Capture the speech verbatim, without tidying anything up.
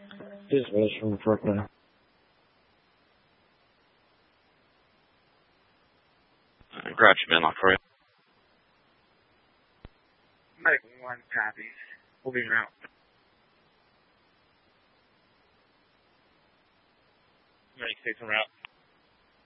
This is from Brooklyn. Grouchy been locked for you. Mike one copies. We'll be around. ninety-six en route.